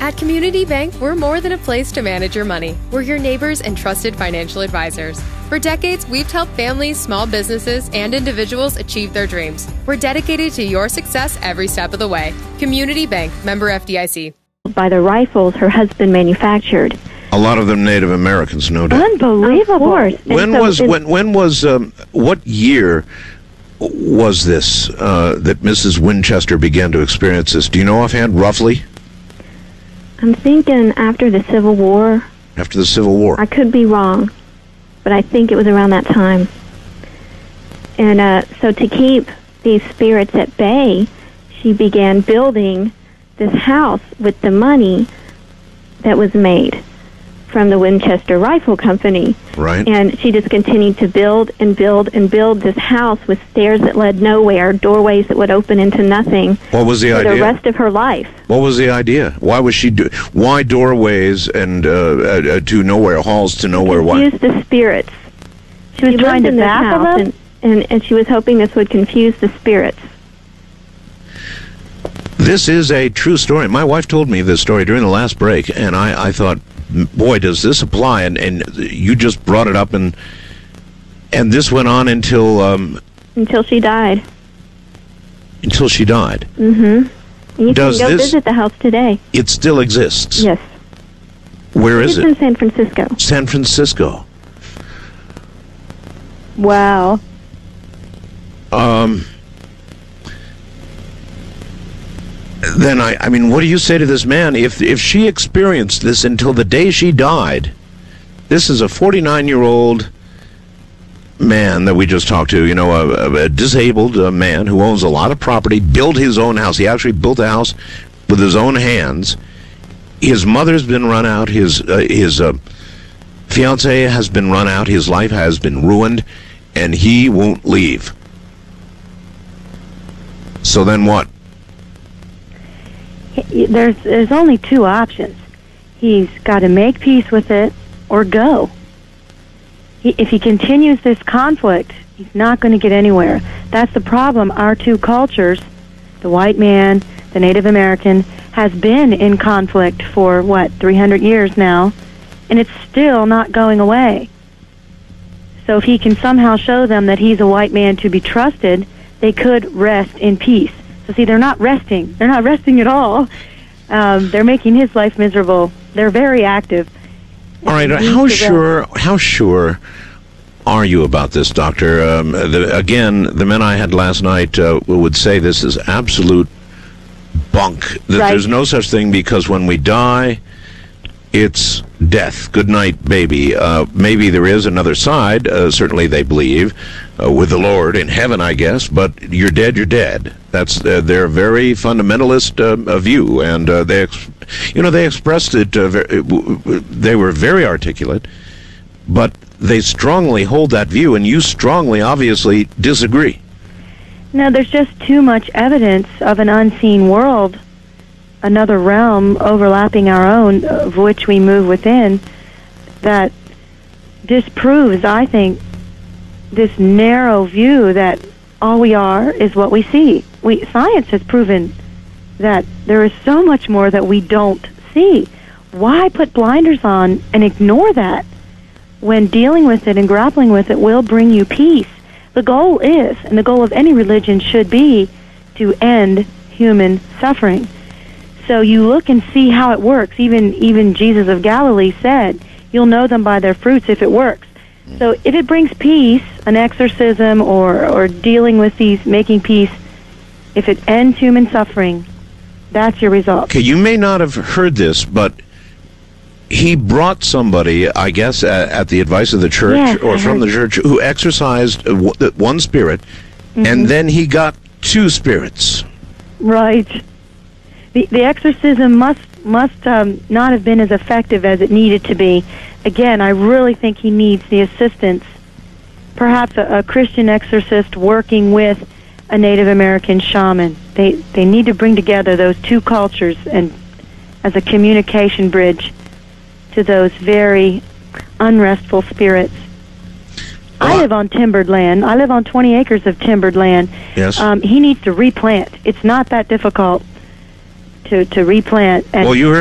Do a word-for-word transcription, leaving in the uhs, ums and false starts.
At Community Bank, we're more than a place to manage your money. We're your neighbors and trusted financial advisors. For decades, we've helped families, small businesses, and individuals achieve their dreams. We're dedicated to your success every step of the way. Community Bank, member F D I C. By the rifles her husband manufactured. A lot of them Native Americans, no doubt. Unbelievable. Of course. When so was when when was um, what year was this uh, that Missus Winchester began to experience this? Do you know offhand, roughly? I'm thinking after the Civil War. After the Civil War. I could be wrong, but I think it was around that time. And uh, so to keep these spirits at bay, she began building this house with the money that was made from the Winchester Rifle Company. Right. And she just continued to build and build and build this house with stairs that led nowhere, doorways that would open into nothing. What was the for idea? the rest of her life. What was the idea? Why was she do? Why doorways and uh, uh, to nowhere, halls to nowhere? Why? Confuse the spirits. She was She trying lived to in this baffle house, them? and, and, and she was hoping this would confuse the spirits. This is a true story. My wife told me this story during the last break, and I, I thought, boy, does this apply? And, and you just brought it up, and and this went on until um, Until she died. until she died. Mm-hmm. And you Does can go this- visit the house today. It still exists. Yes. Where is It's it? in San Francisco. San Francisco. Wow. Um. Then I, I mean, what do you say to this man? If if she experienced this until the day she died, this is a forty-nine-year-old man that we just talked to. You know, a, a disabled uh, man who owns a lot of property, built his own house. He actually built a house with his own hands. His mother's been run out. His uh, his uh, fiance has been run out. His life has been ruined, and he won't leave. So then what? There's there's only two options. He's got to make peace with it or go. He, if he continues this conflict, he's not going to get anywhere. That's the problem. Our two cultures, the white man, the Native American, has been in conflict for, what, three hundred years now, and it's still not going away. So if he can somehow show them that he's a white man to be trusted, they could rest in peace. So see, they're not resting. They're not resting at all. Um, they're making his life miserable. They're very active. All right. How sure? How sure are you about this, Doctor? Um, the, again, the men I had last night uh, would say this is absolute bunk. That Right. there's no such thing, because when we die, it's death. Good night, baby. Uh, maybe there is another side. Uh, certainly, they believe uh, with the Lord in heaven, I guess. But you're dead. You're dead. That's uh, their very fundamentalist uh, view, and uh, they, ex- you know, they expressed it. Uh, very, they were very articulate, but they strongly hold that view, and you strongly, obviously, disagree. No, there's just too much evidence of an unseen world, another realm overlapping our own, of which we move within, that disproves, I think, this narrow view that all we are is what we see. We science has proven that there is so much more that we don't see. Why put blinders on and ignore that when dealing with it and grappling with it will bring you peace? The goal is, and the goal of any religion should be, to end human suffering. So you look and see how it works. Even even Jesus of Galilee said, you'll know them by their fruits if it works. So if it brings peace, an exorcism or, or dealing with these, making peace, if it ends human suffering, that's your result. Okay, you may not have heard this, but he brought somebody, I guess, at, at the advice of the church, Yes, or I from heard. the church, who exorcised uh, w- one spirit, Mm-hmm. and then he got two spirits. Right. The the exorcism must must um, not have been as effective as it needed to be. Again, I really think he needs the assistance, perhaps a, a Christian exorcist working with a Native American shaman. They they need to bring together those two cultures and as a communication bridge to those very unrestful spirits. I live on timbered land. I live on twenty acres of timbered land. Yes. Um, he needs to replant. It's not that difficult to, to replant. And Well, you heard